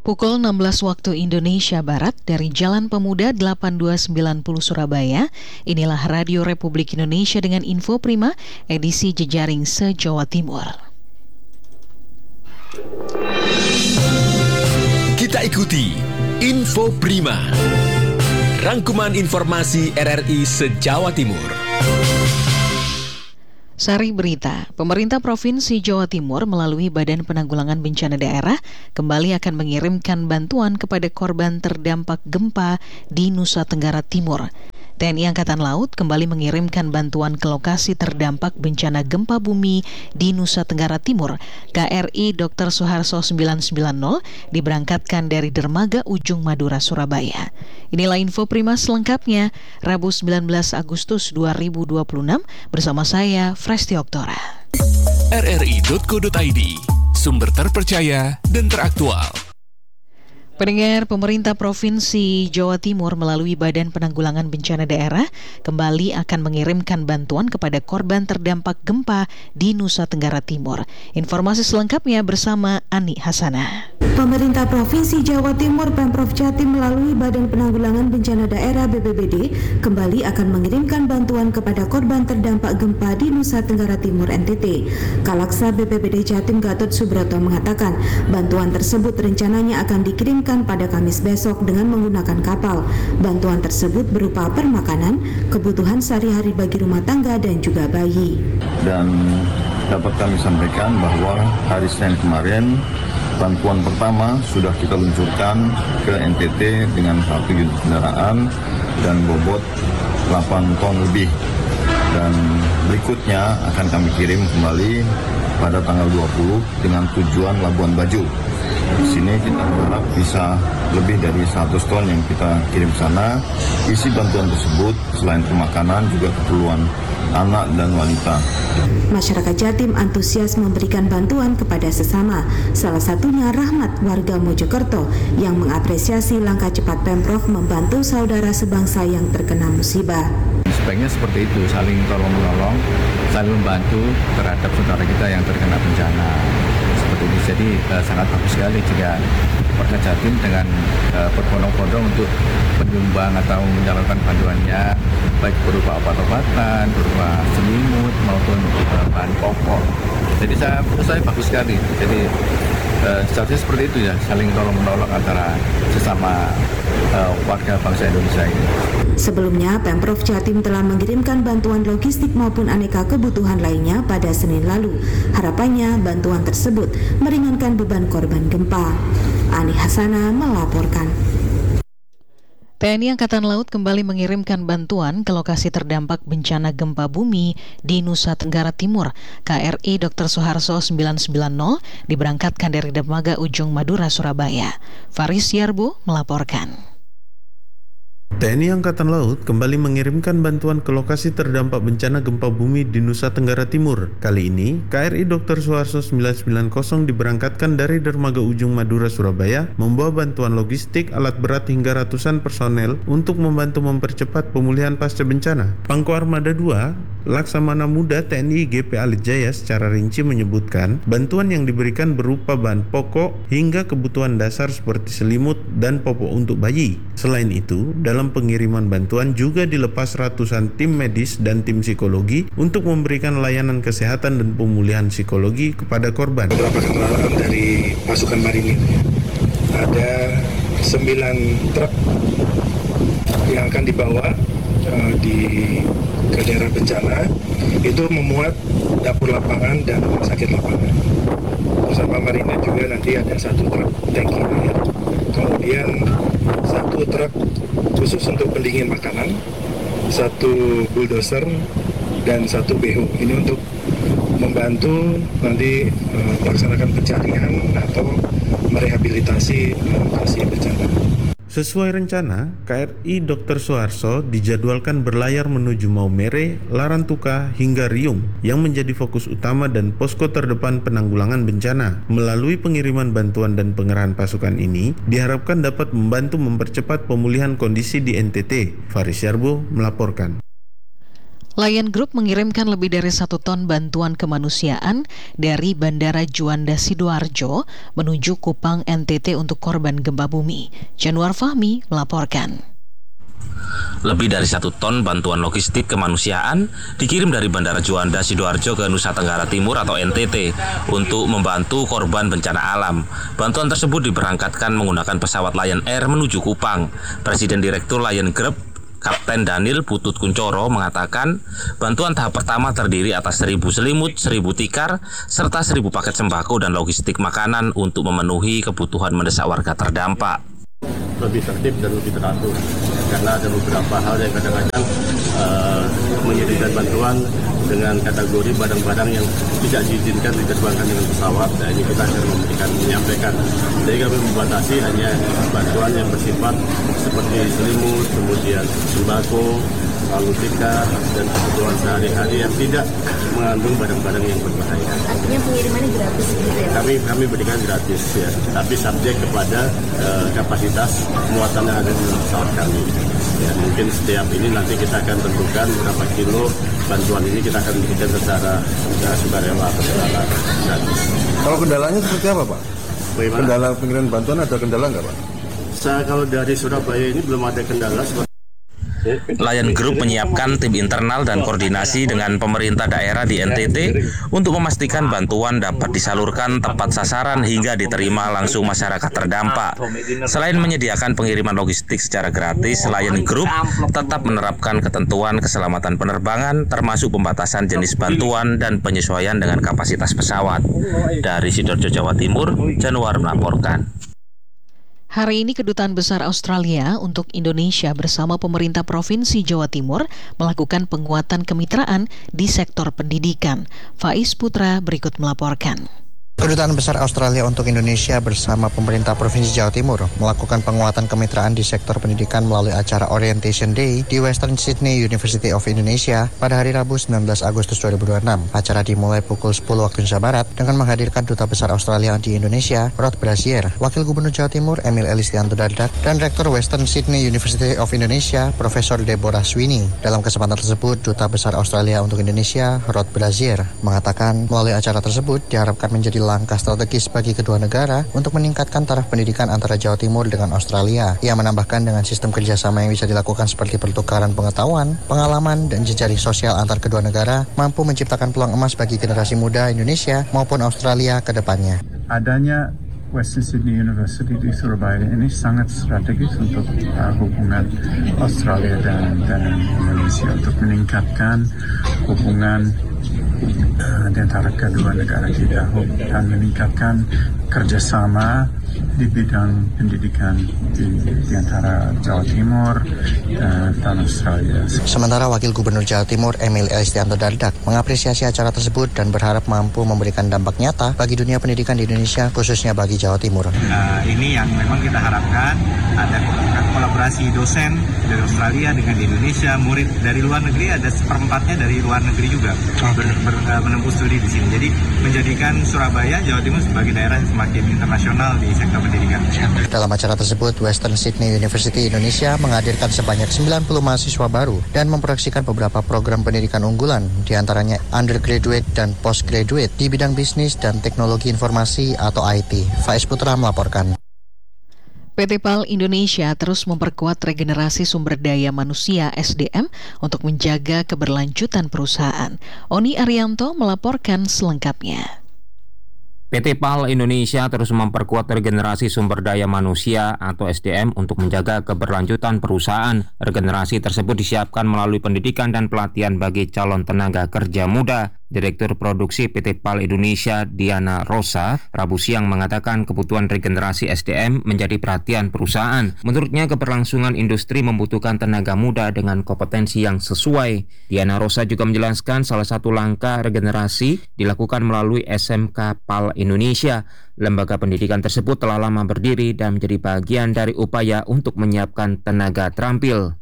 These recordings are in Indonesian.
Pukul 16 waktu Indonesia Barat dari Jalan Pemuda 8290 Surabaya, inilah Radio Republik Indonesia dengan Info Prima, edisi Jejaring se-Jawa Timur. Kita ikuti Info Prima, rangkuman informasi RRI se-Jawa Timur. Sari berita, pemerintah Provinsi Jawa Timur melalui Badan Penanggulangan Bencana Daerah kembali akan mengirimkan bantuan kepada korban terdampak gempa di Nusa Tenggara Timur. TNI Angkatan Laut kembali mengirimkan bantuan ke lokasi terdampak bencana gempa bumi di Nusa Tenggara Timur. KRI Dr. Suharto 990 diberangkatkan dari Dermaga Ujung Madura, Surabaya. Inilah info Prima selengkapnya, Rabu 19 Agustus 2026 bersama saya, Fresti Oktora. rri.co.id, sumber terpercaya dan teraktual. Pendengar, pemerintah Provinsi Jawa Timur melalui Badan Penanggulangan Bencana Daerah kembali akan mengirimkan bantuan kepada korban terdampak gempa di Nusa Tenggara Timur. Informasi selengkapnya bersama Ani Hasanah. Pemerintah Provinsi Jawa Timur Pemprov Jatim melalui Badan Penanggulangan Bencana Daerah BPBD kembali akan mengirimkan bantuan kepada korban terdampak gempa di Nusa Tenggara Timur NTT. Kalaksa BPBD Jatim Gatot Subroto mengatakan bantuan tersebut rencananya akan dikirimkan pada Kamis besok dengan menggunakan kapal. Bantuan tersebut berupa permakanan, kebutuhan sehari-hari bagi rumah tangga dan juga bayi. Dan dapat kami sampaikan bahwa hari Senin kemarin bantuan pertama sudah kita luncurkan ke NTT dengan 1 unit kendaraan dan bobot 8 ton lebih. Dan berikutnya akan kami kirim kembali pada tanggal 20 dengan tujuan Labuan Bajo. Di sini kita berharap bisa lebih dari 100 ton yang kita kirim sana. Isi bantuan tersebut selain pemakanan juga keperluan anak dan wanita. Masyarakat Jatim antusias memberikan bantuan kepada sesama. Salah satunya Rahmat, warga Mojokerto, yang mengapresiasi langkah cepat Pemprov membantu saudara sebangsa yang terkena musibah. Sebaiknya seperti itu, saling tolong-menolong, saling membantu terhadap saudara kita yang terkena bencana. Seperti ini, jadi sangat bagus sekali jika warga Jatim dengan berbondong-bondong untuk menyumbang atau menyalurkan bantuannya, baik berupa obat-obatan, berupa selimut maupun bahan pokok. Jadi menurut saya bagus sekali. Jadi seharusnya seperti itu ya, saling tolong-menolong antara sesama warga bangsa Indonesia ini. Sebelumnya, Pemprov Jatim telah mengirimkan bantuan logistik maupun aneka kebutuhan lainnya pada Senin lalu. Harapannya bantuan tersebut meringankan beban korban gempa. Ani Hasanah melaporkan. TNI Angkatan Laut kembali mengirimkan bantuan ke lokasi terdampak bencana gempa bumi di Nusa Tenggara Timur. KRI Dr. Suharto 990 diberangkatkan dari Dermaga Ujung Madura, Surabaya. Faris Yarbo melaporkan. TNI Angkatan Laut kembali mengirimkan bantuan ke lokasi terdampak bencana gempa bumi di Nusa Tenggara Timur. Kali ini, KRI Dr. Suharto 990 diberangkatkan dari Dermaga Ujung Madura, Surabaya, membawa bantuan logistik, alat berat hingga ratusan personel untuk membantu mempercepat pemulihan pasca bencana. Pangko Armada 2, Laksamana Muda TNI GP Alit Jaya secara rinci menyebutkan bantuan yang diberikan berupa bahan pokok hingga kebutuhan dasar seperti selimut dan popok untuk bayi. Selain itu, dalam pengiriman bantuan juga dilepas ratusan tim medis dan tim psikologi untuk memberikan layanan kesehatan dan pemulihan psikologi kepada korban. Beberapa kendaraan dari pasukan marinir, ada 9 truk yang akan dibawa ke daerah bencana, itu memuat dapur lapangan dan rumah sakit lapangan. Bersama marinir juga nanti ada 1 truk tangki air, kemudian 1 truk khusus untuk pendingin makanan, 1 bulldozer, dan 1 BH. Ini untuk membantu nanti melaksanakan pencarian atau merehabilitasi lokasi bencana. Sesuai rencana, KRI Dr. Suharto dijadwalkan berlayar menuju Maumere, Larantuka, hingga Riung yang menjadi fokus utama dan posko terdepan penanggulangan bencana. Melalui pengiriman bantuan dan pengerahan pasukan ini, diharapkan dapat membantu mempercepat pemulihan kondisi di NTT. Faris Yarbo melaporkan. Lion Group mengirimkan lebih dari 1 ton bantuan kemanusiaan dari Bandara Juanda Sidoarjo menuju Kupang NTT untuk korban gempa bumi. Januar Fahmi melaporkan. Lebih dari 1 ton bantuan logistik kemanusiaan dikirim dari Bandara Juanda Sidoarjo ke Nusa Tenggara Timur atau NTT untuk membantu korban bencana alam. Bantuan tersebut diberangkatkan menggunakan pesawat Lion Air menuju Kupang. Presiden Direktur Lion Group Kapten Daniel Putut Kuncoro mengatakan bantuan tahap pertama terdiri atas 1.000 selimut, 1.000 tikar, serta 1.000 paket sembako dan logistik makanan untuk memenuhi kebutuhan mendesak warga terdampak. Lebih tertib dan lebih teratur, karena ada beberapa hal yang kadang-kadang menyediakan bantuan dengan kategori barang-barang yang tidak diizinkan diterbangkan dengan pesawat. Nah, ini kita akan menyampaikan. Jadi kami membatasi hanya bantuan yang bersifat seperti selimut, kemudian sembako, lalu tikar, dan kebutuhan sehari-hari yang tidak mengandung barang-barang yang berbahaya. Artinya pengirimannya gratis gitu ya? Kami berikan gratis ya, tapi subjek kepada kapasitas muatan yang ada di pesawat kami. Ya, mungkin setiap ini nanti kita akan tentukan berapa kilo bantuan ini kita akan berikan secara sukarela atau secara gratis. Kalau kendalanya seperti apa, Pak? Bagaimana? Kendala pengiriman bantuan ada kendala nggak, Pak? Kalau dari Surabaya ini belum ada kendala. Lion Group menyiapkan tim internal dan koordinasi dengan pemerintah daerah di NTT untuk memastikan bantuan dapat disalurkan tepat sasaran hingga diterima langsung masyarakat terdampak. Selain menyediakan pengiriman logistik secara gratis, Lion Group tetap menerapkan ketentuan keselamatan penerbangan termasuk pembatasan jenis bantuan dan penyesuaian dengan kapasitas pesawat. Dari Sidoarjo, Jawa Timur, Januar melaporkan. Hari ini Kedutaan Besar Australia untuk Indonesia bersama pemerintah Provinsi Jawa Timur melakukan penguatan kemitraan di sektor pendidikan. Faiz Putra berikut melaporkan. Kedutaan Besar Australia untuk Indonesia bersama pemerintah Provinsi Jawa Timur melakukan penguatan kemitraan di sektor pendidikan melalui acara Orientation Day di Western Sydney University of Indonesia pada hari Rabu 19 Agustus 2026. Acara dimulai pukul 10 waktu Indonesia Barat dengan menghadirkan Duta Besar Australia di Indonesia, Rod Brazier, Wakil Gubernur Jawa Timur Emil Elistianto Dardak, dan Rektor Western Sydney University of Indonesia, Profesor Deborah Sweeney. Dalam kesempatan tersebut, Duta Besar Australia untuk Indonesia, Rod Brazier, mengatakan melalui acara tersebut diharapkan menjadi langkah strategis bagi kedua negara untuk meningkatkan taraf pendidikan antara Jawa Timur dengan Australia. Ia menambahkan dengan sistem kerjasama yang bisa dilakukan seperti pertukaran pengetahuan, pengalaman, dan jejaring sosial antar kedua negara mampu menciptakan peluang emas bagi generasi muda Indonesia maupun Australia ke depannya. Adanya Western Sydney University di Surabaya ini sangat strategis untuk hubungan Australia dan Indonesia untuk meningkatkan hubungan di antara kedua negara kita dan meningkatkan kerjasama di bidang pendidikan di antara Jawa Timur dan Australia. Sementara Wakil Gubernur Jawa Timur Emil Elistianto Dardak mengapresiasi acara tersebut dan berharap mampu memberikan dampak nyata bagi dunia pendidikan di Indonesia, khususnya bagi Jawa Timur. Ini yang memang kita harapkan ada kolaborasi dosen dari Australia dengan Indonesia, murid dari luar negeri ada 1/4 dari luar negeri juga menempuh studi di sini. Jadi menjadikan Surabaya, Jawa Timur sebagai daerah yang semakin internasional di sektor pendidikan. Dalam acara tersebut, Western Sydney University Indonesia menghadirkan sebanyak 90 mahasiswa baru dan memproyeksikan beberapa program pendidikan unggulan, diantaranya undergraduate dan postgraduate di bidang bisnis dan teknologi informasi atau IT. Faiz Putra melaporkan. PT PAL Indonesia terus memperkuat regenerasi sumber daya manusia SDM untuk menjaga keberlanjutan perusahaan. Oni Arianto melaporkan selengkapnya. PT PAL Indonesia terus memperkuat regenerasi sumber daya manusia atau SDM untuk menjaga keberlanjutan perusahaan. Regenerasi tersebut disiapkan melalui pendidikan dan pelatihan bagi calon tenaga kerja muda. Direktur Produksi PT PAL Indonesia Diana Rosa Rabu siang mengatakan kebutuhan regenerasi SDM menjadi perhatian perusahaan. Menurutnya keberlangsungan industri membutuhkan tenaga muda dengan kompetensi yang sesuai. Diana Rosa juga menjelaskan salah satu langkah regenerasi dilakukan melalui SMK PAL Indonesia. Lembaga pendidikan tersebut telah lama berdiri dan menjadi bagian dari upaya untuk menyiapkan tenaga terampil.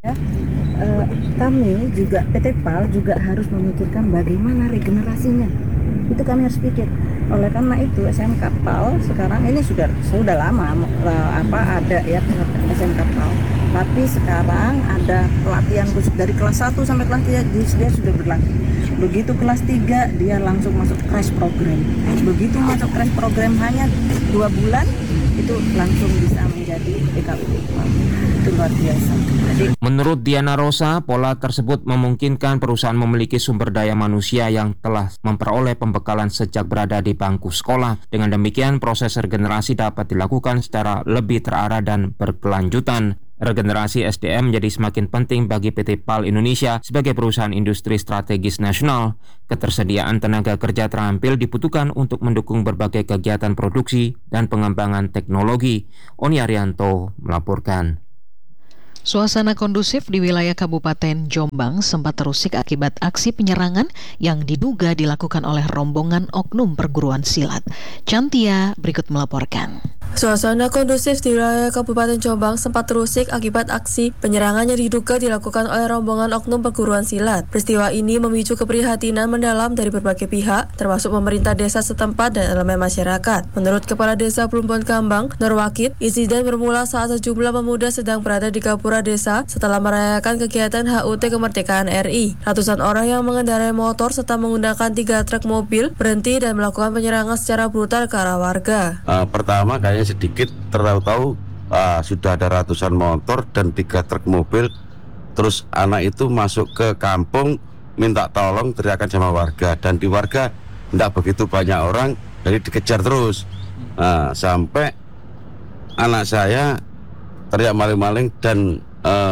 Kami juga PT PAL juga harus memikirkan bagaimana regenerasinya. Itu kami harus pikir. Oleh karena itu SMK PAL sekarang ini sudah lama ada ya SMK PAL. Tapi sekarang ada pelatihan khusus dari kelas 1 sampai kelas 3 dia sudah berlatih. Begitu kelas 3 dia langsung masuk crash program. Begitu masuk crash program hanya 2 bulan itu langsung bisa menjadi PKWT PAL. Itu luar biasa. Menurut Diana Rosa, pola tersebut memungkinkan perusahaan memiliki sumber daya manusia yang telah memperoleh pembekalan sejak berada di bangku sekolah. Dengan demikian, proses regenerasi dapat dilakukan secara lebih terarah dan berkelanjutan. Regenerasi SDM menjadi semakin penting bagi PT PAL Indonesia sebagai perusahaan industri strategis nasional. Ketersediaan tenaga kerja terampil dibutuhkan untuk mendukung berbagai kegiatan produksi dan pengembangan teknologi. Oni Arianto melaporkan. Suasana kondusif di wilayah Kabupaten Jombang sempat terusik akibat aksi penyerangan yang diduga dilakukan oleh rombongan oknum perguruan silat. Cantia berikut melaporkan. Suasana kondusif di wilayah Kabupaten Jombang sempat terusik akibat aksi penyerangan yang diduga dilakukan oleh rombongan oknum perguruan silat. Peristiwa ini memicu keprihatinan mendalam dari berbagai pihak, termasuk pemerintah desa setempat dan elemen masyarakat. Menurut Kepala Desa Plumpon Kambang, Nur Wakid, insiden bermula saat sejumlah pemuda sedang berada di Gapura Desa setelah merayakan kegiatan HUT Kemerdekaan RI. Ratusan orang yang mengendarai motor serta menggunakan 3 truk mobil berhenti dan melakukan penyerangan secara brutal ke arah warga. Pertama kayaknya sedikit tahu-tahu sudah ada ratusan motor dan 3 truk mobil, terus anak itu masuk ke kampung minta tolong, teriakan sama warga, dan di warga tidak begitu banyak orang, jadi dikejar terus sampai anak saya teriak maling-maling dan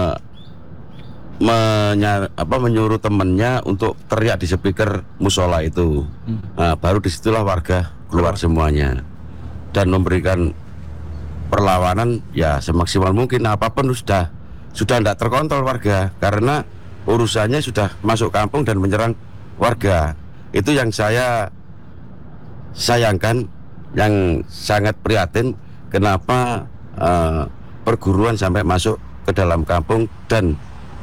menyuruh temannya untuk teriak di speaker musola itu. Baru disitulah warga keluar semuanya dan memberikan perlawanan ya semaksimal mungkin. Apapun sudah tidak terkontrol warga karena urusannya sudah masuk kampung dan menyerang warga. Itu yang saya sayangkan, yang sangat prihatin kenapa perguruan sampai masuk ke dalam kampung dan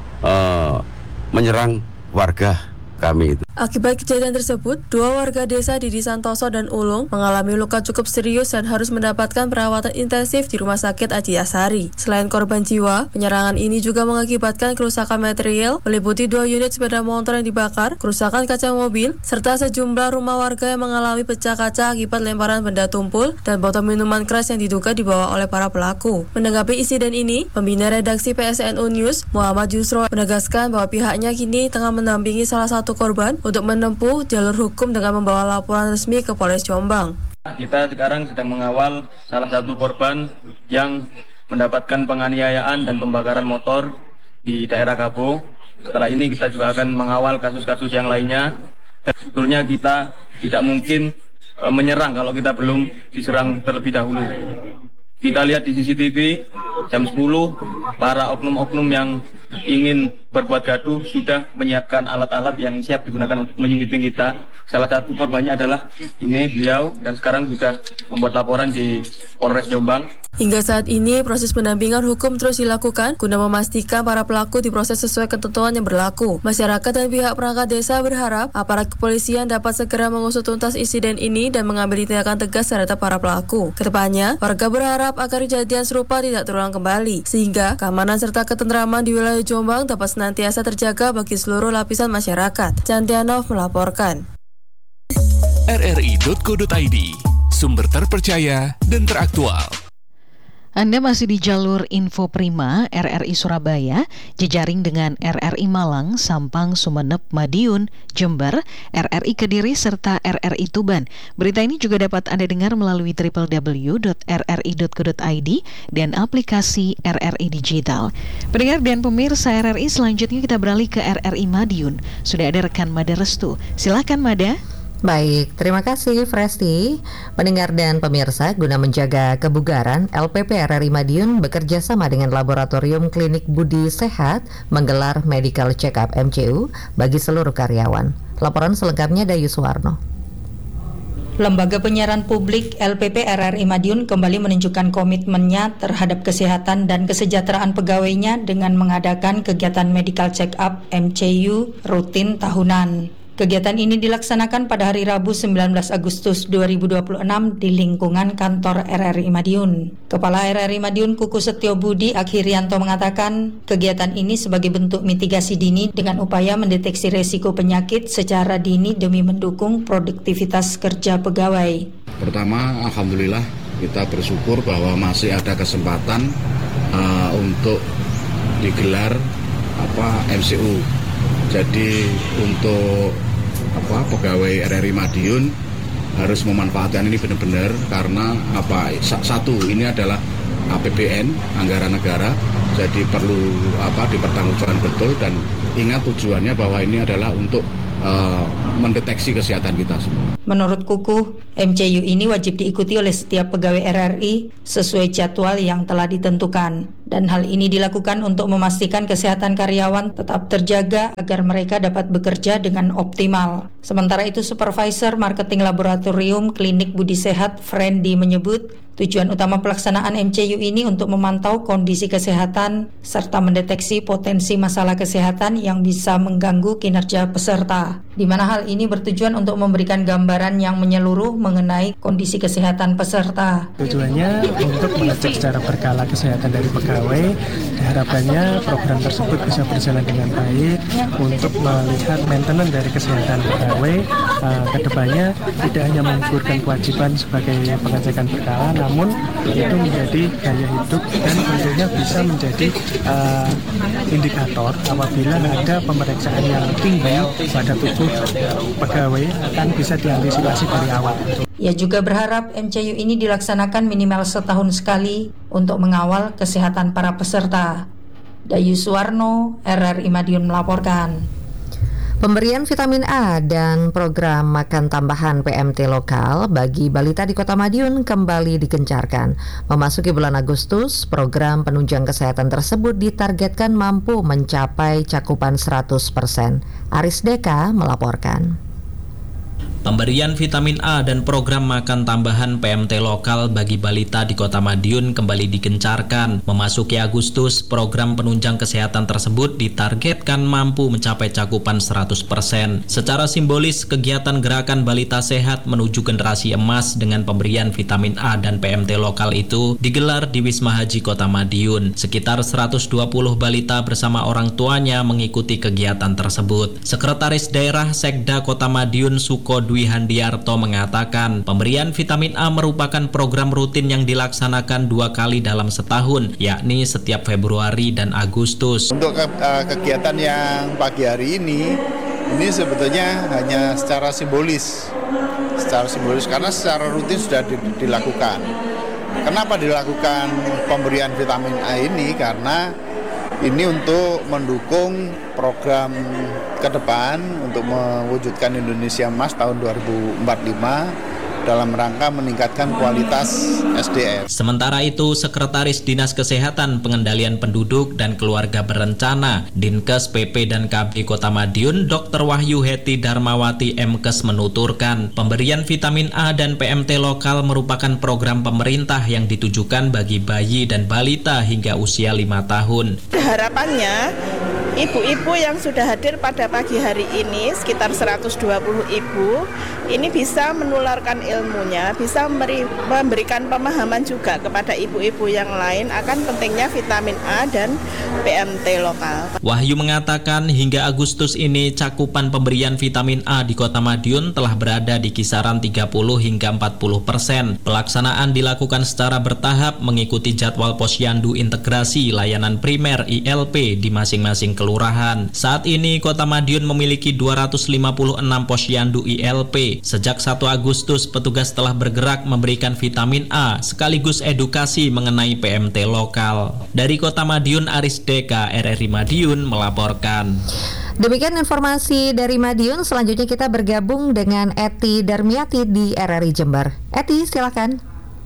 menyerang warga kami itu. Akibat kejadian tersebut, 2 warga desa Didi Santoso dan Ulung mengalami luka cukup serius dan harus mendapatkan perawatan intensif di Rumah Sakit Aji Asari. Selain korban jiwa, penyerangan ini juga mengakibatkan kerusakan material, meliputi 2 unit sepeda motor yang dibakar, kerusakan kaca mobil, serta sejumlah rumah warga yang mengalami pecah kaca akibat lemparan benda tumpul dan botol minuman keras yang diduga dibawa oleh para pelaku. Menanggapi insiden ini, pembina redaksi PSNU News, Muhammad Yusro, menegaskan bahwa pihaknya kini tengah mendampingi salah satu korban untuk menempuh jalur hukum dengan membawa laporan resmi ke Polres Jombang. Kita sekarang sedang mengawal salah satu korban yang mendapatkan penganiayaan dan pembakaran motor di daerah Kabo. Setelah ini kita juga akan mengawal kasus-kasus yang lainnya. Dan sebetulnya kita tidak mungkin menyerang kalau kita belum diserang terlebih dahulu. Kita lihat di CCTV jam 10 para oknum-oknum yang ingin berbuat gaduh sudah menyiapkan alat-alat yang siap digunakan untuk menyelidiki kita. Salah satu korbannya adalah ini beliau dan sekarang sudah membuat laporan di Polres Jombang. Hingga saat ini proses pendampingan hukum terus dilakukan guna memastikan para pelaku diproses sesuai ketentuan yang berlaku. Masyarakat dan pihak perangkat desa berharap aparat kepolisian dapat segera mengusut tuntas insiden ini dan mengambil tindakan tegas terhadap para pelaku. Kedepannya, warga berharap agar kejadian serupa tidak terulang kembali, sehingga keamanan serta ketentraman di wilayah Jombang dapat senantiasa terjaga bagi seluruh lapisan masyarakat. Cantianov melaporkan. rri.co.id, sumber terpercaya dan teraktual. Anda masih di jalur Info Prima RRI Surabaya, jejaring dengan RRI Malang, Sampang, Sumeneb, Madiun, Jember, RRI Kediri, serta RRI Tuban. Berita ini juga dapat Anda dengar melalui www.rri.co.id dan aplikasi RRI Digital. Pendengar dan pemirsa RRI, selanjutnya kita beralih ke RRI Madiun. Sudah ada rekan Mada Restu. Silakan Mada. Baik, terima kasih Fresti. Pendengar dan pemirsa, guna menjaga kebugaran, LPP RRI Madiun bekerja sama dengan Laboratorium Klinik Budi Sehat menggelar Medical Check-up MCU bagi seluruh karyawan. Laporan selengkapnya Dayu Suwarno. Lembaga Penyiaran Publik LPP RRI Madiun kembali menunjukkan komitmennya terhadap kesehatan dan kesejahteraan pegawainya dengan mengadakan kegiatan Medical Check-up MCU rutin tahunan. Kegiatan ini dilaksanakan pada hari Rabu 19 Agustus 2026 di lingkungan kantor RRI Madiun. Kepala RRI Madiun Kuku Setio Budi Akhirianto mengatakan, kegiatan ini sebagai bentuk mitigasi dini dengan upaya mendeteksi resiko penyakit secara dini demi mendukung produktivitas kerja pegawai. Pertama, alhamdulillah kita bersyukur bahwa masih ada kesempatan untuk digelar MCU. Jadi untuk pegawai RRI Madiun harus memanfaatkan ini benar-benar karena satu, ini adalah APBN, anggaran negara, jadi perlu dipertanggungjawabkan betul, dan ingat tujuannya bahwa ini adalah untuk mendeteksi kesehatan kita semua. Menurut Kuku, MCU ini wajib diikuti oleh setiap pegawai RRI sesuai jadwal yang telah ditentukan, dan hal ini dilakukan untuk memastikan kesehatan karyawan tetap terjaga agar mereka dapat bekerja dengan optimal. Sementara itu, Supervisor Marketing Laboratorium Klinik Budi Sehat Friendly menyebut, tujuan utama pelaksanaan MCU ini untuk memantau kondisi kesehatan serta mendeteksi potensi masalah kesehatan yang bisa mengganggu kinerja peserta, di mana hal ini bertujuan untuk memberikan gambaran yang menyeluruh mengenai kondisi kesehatan peserta. Tujuannya untuk mengecek secara berkala kesehatan dari pegawai. Harapannya program tersebut bisa berjalan dengan baik untuk melihat maintenance dari kesehatan pegawai. Kedepannya tidak hanya mengukurkan kewajiban sebagai pengecekan berkala, namun itu menjadi gaya hidup dan tentunya bisa menjadi indikator apabila ada pemeriksaan yang tinggi pada tubuh pegawai akan bisa diantisipasi dari awal. Ia juga berharap MCU ini dilaksanakan minimal setahun sekali untuk mengawal kesehatan para peserta. Dayu Suwarno, RRI Madiun melaporkan. Pemberian vitamin A dan program makan tambahan PMT lokal bagi balita di Kota Madiun kembali digencarkan. Memasuki bulan Agustus, program penunjang kesehatan tersebut ditargetkan mampu mencapai cakupan 100%. Aris Deka melaporkan. Pemberian vitamin A dan program makan tambahan PMT lokal bagi balita di Kota Madiun kembali digencarkan. Memasuki Agustus, program penunjang kesehatan tersebut ditargetkan mampu mencapai cakupan 100%. Secara simbolis, kegiatan gerakan balita sehat menuju generasi emas dengan pemberian vitamin A dan PMT lokal itu digelar di Wisma Haji Kota Madiun. Sekitar 120 balita bersama orang tuanya mengikuti kegiatan tersebut. Sekretaris Daerah Sekda Kota Madiun Suko Dwi Handiarto mengatakan pemberian vitamin A merupakan program rutin yang dilaksanakan 2 kali dalam setahun, yakni setiap Februari dan Agustus. Untuk kegiatan yang pagi hari ini sebetulnya hanya secara simbolis karena secara rutin sudah dilakukan. Kenapa dilakukan pemberian vitamin A ini? Karena ini untuk mendukung program ke depan untuk mewujudkan Indonesia Emas tahun 2045 dalam rangka meningkatkan kualitas SDM. Sementara itu, Sekretaris Dinas Kesehatan Pengendalian Penduduk dan Keluarga Berencana Dinkes PP dan KB Kota Madiun, Dr. Wahyu Heti Darmawati MKes menuturkan, pemberian vitamin A dan PMT lokal merupakan program pemerintah yang ditujukan bagi bayi dan balita hingga usia 5 tahun. Harapannya ibu-ibu yang sudah hadir pada pagi hari ini, sekitar 120 ibu, ini bisa menularkan ilmunya, bisa memberikan pemahaman juga kepada ibu-ibu yang lain akan pentingnya vitamin A dan PMT lokal. Wahyu mengatakan hingga Agustus ini cakupan pemberian vitamin A di Kota Madiun telah berada di kisaran 30 hingga 40%. Pelaksanaan dilakukan secara bertahap mengikuti jadwal posyandu integrasi layanan primer ILP di masing-masing kelurahan. Saat ini Kota Madiun memiliki 256 posyandu ILP. Sejak 1 Agustus petugas telah bergerak memberikan vitamin A sekaligus edukasi mengenai PMT lokal. Dari Kota Madiun, Aris Deka, RRI Madiun melaporkan. Demikian informasi dari Madiun. Selanjutnya kita bergabung dengan Eti Darmiati di RRI Jember. Eti, silakan.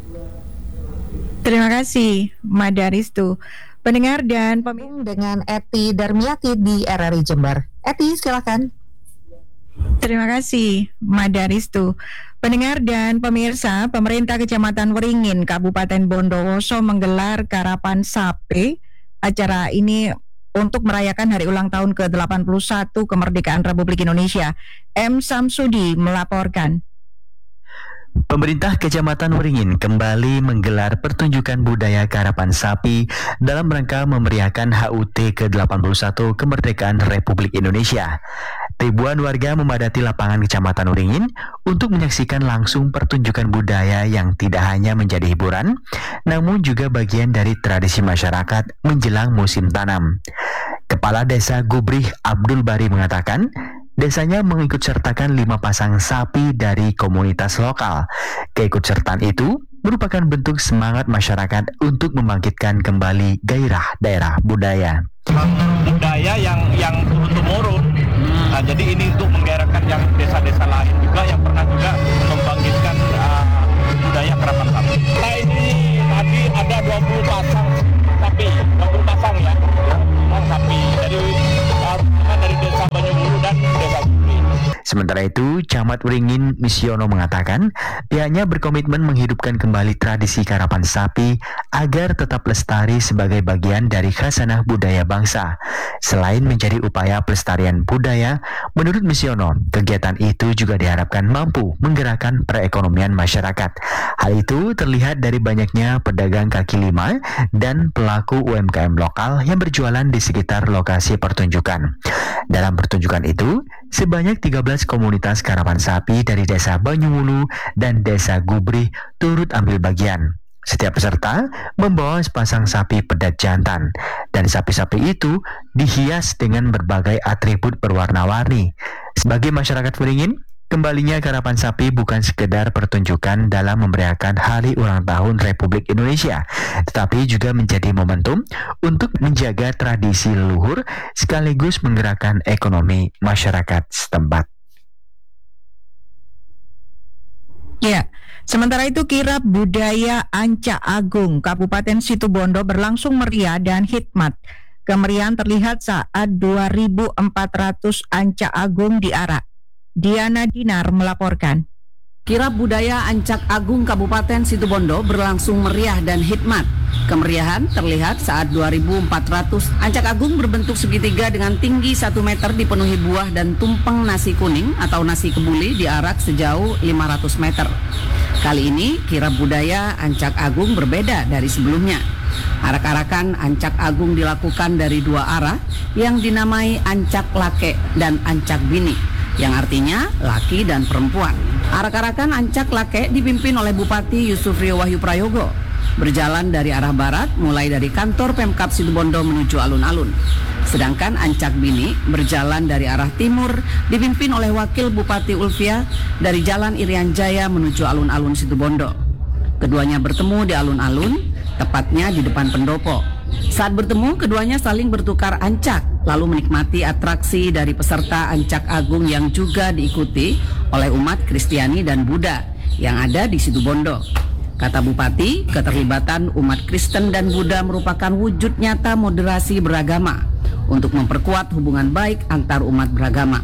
Terima kasih, Madaristu. Pendengar dan pemirsa dengan Eti Darmiati di RRI Jember. Eti, silakan. Terima kasih, Madaristu. Pendengar dan pemirsa, pemerintah Kecamatan Weringin, Kabupaten Bondowoso menggelar Karapan Sape. Acara ini untuk merayakan hari ulang tahun ke-81 kemerdekaan Republik Indonesia. M. Samsudi melaporkan. Pemerintah Kecamatan Waringin kembali menggelar pertunjukan budaya karapan sapi dalam rangka memeriahkan HUT ke-81 kemerdekaan Republik Indonesia. Ribuan warga memadati lapangan Kecamatan Waringin untuk menyaksikan langsung pertunjukan budaya yang tidak hanya menjadi hiburan, namun juga bagian dari tradisi masyarakat menjelang musim tanam. Kepala Desa Gubrih Abdul Bari mengatakan, desanya mengikutsertakan 5 pasang sapi dari komunitas lokal. Keikutsertaan itu merupakan bentuk semangat masyarakat untuk membangkitkan kembali gairah daerah budaya. Budaya yang turun-temurun. Nah, jadi ini untuk menggairahkan yang desa-desa lain juga yang pernah juga membangkitkan budaya karapan sapi. Nah, ini tadi ada 20 pasang sapi, 20 pasang ya, sapi dari desa Banyubulu dan desa Gubrih. Sementara itu, Camat Waringin Misiono mengatakan pihaknya berkomitmen menghidupkan kembali tradisi karapan sapi agar tetap lestari sebagai bagian dari khasanah budaya bangsa. Selain menjadi upaya pelestarian budaya, menurut Misiono, kegiatan itu juga diharapkan mampu menggerakkan perekonomian masyarakat. Hal itu terlihat dari banyaknya pedagang kaki lima dan pelaku UMKM lokal yang berjualan di sekitar lokasi pertunjukan. Dalam pertunjukan itu, sebanyak 13 komunitas karapan sapi dari desa Banyuwulu dan desa Gubrih turut ambil bagian. Setiap peserta membawa sepasang sapi pedat jantan, dan sapi-sapi itu dihias dengan berbagai atribut berwarna-warni. Sebagai masyarakat Waringin, kembalinya karapan sapi bukan sekedar pertunjukan dalam memeriahkan hari ulang tahun Republik Indonesia, tetapi juga menjadi momentum untuk menjaga tradisi leluhur sekaligus menggerakkan ekonomi masyarakat setempat. Ya, sementara itu kirab budaya Ancak Agung Kabupaten Situbondo berlangsung meriah dan hikmat. Kemeriahan terlihat saat 2.400 Ancak Agung diarak. Diana Dinar melaporkan. Kirab budaya Ancak Agung Kabupaten Situbondo berlangsung meriah dan hikmat. Kemeriahan terlihat saat 2.400 Ancak Agung berbentuk segitiga dengan tinggi 1 meter dipenuhi buah dan tumpeng nasi kuning atau nasi kebuli diarak sejauh 500 meter. Kali ini kirab budaya Ancak Agung berbeda dari sebelumnya. Arak-arakan Ancak Agung dilakukan dari 2 arah yang dinamai Ancak Lake dan Ancak Bini, yang artinya laki dan perempuan. Arak-arakan Ancak Lake dipimpin oleh Bupati Yusufrio Wahyu Prayogo, berjalan dari arah barat mulai dari kantor Pemkab Situbondo menuju alun-alun. Sedangkan Ancak Bini berjalan dari arah timur dipimpin oleh Wakil Bupati Ulfia dari Jalan Irian Jaya menuju alun-alun Situbondo. Keduanya bertemu di alun-alun, tepatnya di depan pendopo. Saat bertemu, keduanya saling bertukar ancak, lalu menikmati atraksi dari peserta Ancak Agung yang juga diikuti oleh umat Kristiani dan Buddha yang ada di Situbondo. Kata Bupati, keterlibatan umat Kristen dan Buddha merupakan wujud nyata moderasi beragama untuk memperkuat hubungan baik antar umat beragama.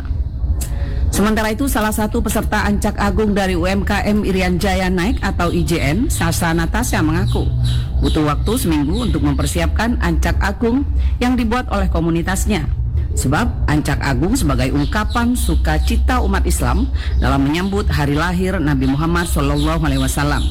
Sementara itu, salah satu peserta Ancak Agung dari UMKM Irian Jaya Naik atau IJN, Sasa Natasha mengaku butuh waktu seminggu untuk mempersiapkan Ancak Agung yang dibuat oleh komunitasnya. Sebab Ancak Agung sebagai ungkapan sukacita umat Islam dalam menyambut hari lahir Nabi Muhammad SAW.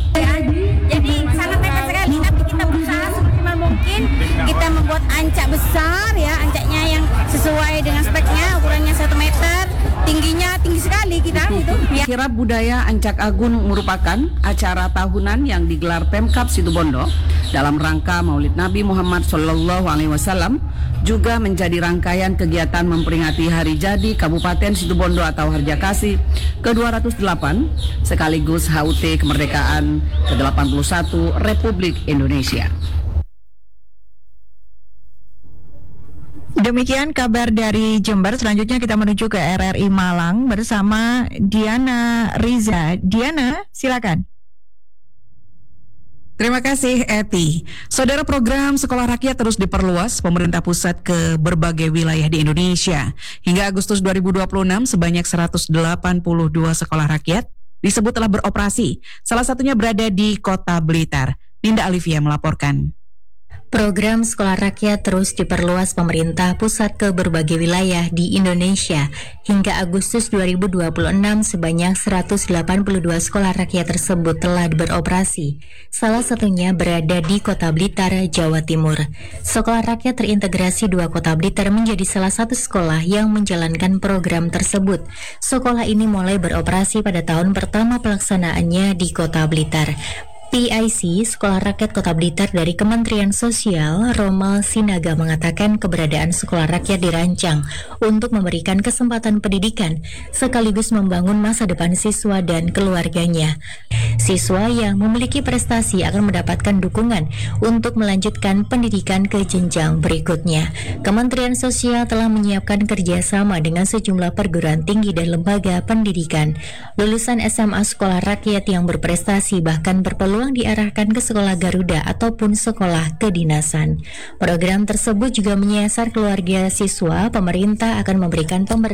Jadi sangat hebat sekali, tapi kita berusaha semaksimal mungkin kita membuat ancak besar ya, ancaknya yang sesuai dengan speknya, ukurannya 1 meter, tingginya tinggi sekali kita itu. Ya. Kirab budaya Ancak Agung merupakan acara tahunan yang digelar Pemkab Situbondo dalam rangka Maulid Nabi Muhammad SAW, juga menjadi rangkaian kegiatan memperingati hari jadi Kabupaten Situbondo atau Harjakasi ke-208 sekaligus HUT kemerdekaan ke-81 Republik Indonesia. Demikian kabar dari Jember. Selanjutnya kita menuju ke RRI Malang bersama Diana Riza. Diana, silakan. Terima kasih Eti. Saudara, program Sekolah Rakyat terus diperluas pemerintah pusat ke berbagai wilayah di Indonesia. Hingga Agustus 2026 sebanyak 182 sekolah rakyat disebut telah beroperasi. Salah satunya berada di Kota Blitar. Ninda Alivia melaporkan. Program Sekolah Rakyat terus diperluas pemerintah pusat ke berbagai wilayah di Indonesia. Hingga Agustus 2026, sebanyak 182 sekolah rakyat tersebut telah beroperasi. Salah satunya berada di Kota Blitar, Jawa Timur. Sekolah rakyat terintegrasi 2 Kota Blitar menjadi salah satu sekolah yang menjalankan program tersebut. Sekolah ini mulai beroperasi pada tahun pertama pelaksanaannya di Kota Blitar. PIC, Sekolah Rakyat Kota Blitar dari Kementerian Sosial, Romal Sinaga mengatakan keberadaan sekolah rakyat dirancang untuk memberikan kesempatan pendidikan sekaligus membangun masa depan siswa dan keluarganya. Siswa yang memiliki prestasi akan mendapatkan dukungan untuk melanjutkan pendidikan ke jenjang berikutnya. Kementerian Sosial telah menyiapkan kerjasama dengan sejumlah perguruan tinggi dan lembaga pendidikan. Lulusan SMA sekolah rakyat yang berprestasi bahkan berpeluang diarahkan ke sekolah Garuda ataupun sekolah kedinasan. Program tersebut juga menyasar keluarga siswa. Pemerintah akan memberikan pemberdayaan